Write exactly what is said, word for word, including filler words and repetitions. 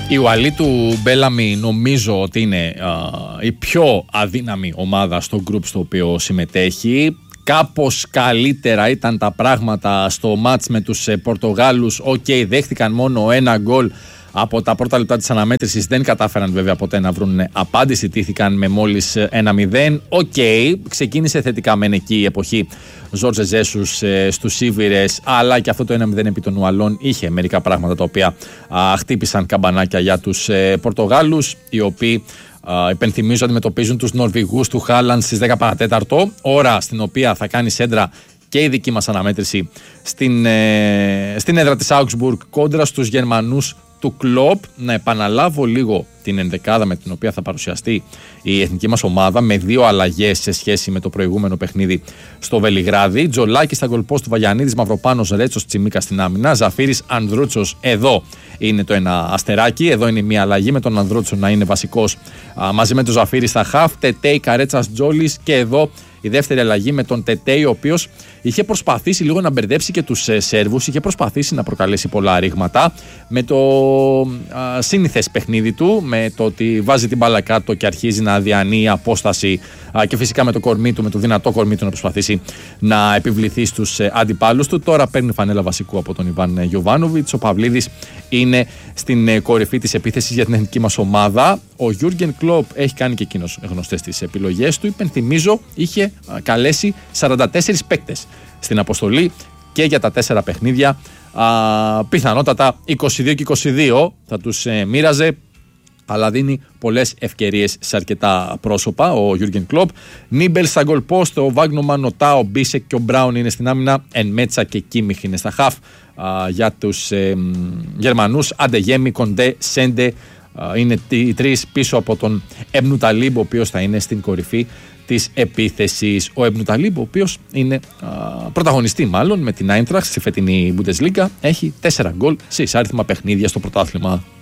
Η Ουαλή του Μπέλαμι νομίζω ότι είναι α, η πιο αδύναμη ομάδα στο γκρουπ στο οποίο συμμετέχει. Κάπως καλύτερα ήταν τα πράγματα στο μάτς με τους ε, Πορτογάλους. Οκ, okay, δέχτηκαν μόνο ένα γκολ από τα πρώτα λεπτά της αναμέτρησης. Δεν κατάφεραν βέβαια ποτέ να βρουν απάντηση. Τύχηκαν με μόλις ένα μηδέν. Οκ, okay, ξεκίνησε θετικά μεν εκεί η εποχή Ζόρζε Ζέσους ε, στους Σίβηρες, αλλά και αυτό το ένα μηδέν επί των Ουαλών είχε μερικά πράγματα τα οποία α, χτύπησαν καμπανάκια για τους ε, Πορτογάλους, οι οποίοι Uh, υπενθυμίζω αντιμετωπίζουν τους Νορβηγούς του Χάλαντ στις δέκα παρά τέταρτο, ώρα στην οποία θα κάνει σέντρα και η δική μας αναμέτρηση στην, ε, στην έδρα της Augsburg κόντρα στους Γερμανούς του Κλοπ. Να επαναλάβω λίγο την ενδεκάδα με την οποία θα παρουσιαστεί η εθνική μας ομάδα, με δύο αλλαγές σε σχέση με το προηγούμενο παιχνίδι στο Βελιγράδι. Τζολάκη στα γκολπόστ του Βαγιανίδης, Μαυροπάνος, Ρέτσος, Τσιμίκα στην άμυνα. Ζαφύρης, Ανδρούτσος, εδώ είναι το ένα αστεράκι. Εδώ είναι μια αλλαγή με τον Ανδρούτσο να είναι βασικός α, μαζί με τον Ζαφύρη στα χαφ. Τετέι, Καρέτσας, Τζόλης, και εδώ η δεύτερη αλλαγή με τον Τετέι, ο οποίος είχε προσπαθήσει λίγο να μπερδέψει και τους ε, Σέρβους, είχε προσπαθήσει να προκαλέσει πολλά ρήγματα με το α, σύνηθες παιχνίδι του, με το ότι βάζει την μπάλα κάτω και αρχίζει να διανύει η απόσταση α, και φυσικά με το κορμί του, με το δυνατό κορμί του να προσπαθήσει να επιβληθεί στους ε, αντιπάλους του. Τώρα παίρνει φανέλα βασικού από τον Ιβάν Γιοβάνοβιτς. Ο Παυλίδης είναι στην ε, κορυφή της επίθεσης για την εθνική μας ομάδα. Ο Γιούργεν Κλοπ έχει κάνει και εκείνος γνωστές τις επιλογές του. Υπενθυμίζω, είχε α, καλέσει σαράντα τέσσερις παίκτες στην αποστολή και για τα τέσσερα παιχνίδια. Α, πιθανότατα είκοσι δύο και είκοσι δύο θα τους ε, μοίραζε, αλλά δίνει πολλές ευκαιρίες σε αρκετά πρόσωπα ο Γιούργεν Κλοπ. Νίμπελ στα γκολ πόστ, ο Βάγνομαν, ο Τάο, ο Μπίσεκ και ο Μπράουν είναι στην άμυνα. Εν Μέτσα και Κίμιχ είναι στα χαφ. Α, για τους ε, Γερμανούς, Αντεγέμι, Κοντέ, Σέντε είναι οι τρεις πίσω από τον Εμπνουταλίμπ, ο οποίος θα είναι στην κορυφή της επίθεσης. Ο Εμπνουταλίμπ, ο οποίος είναι α, πρωταγωνιστή μάλλον με την Άιντραχτ στη φετινή Bundesliga, έχει τέσσερα γκολ σε εισάριθμα παιχνίδια στο πρωτάθλημα.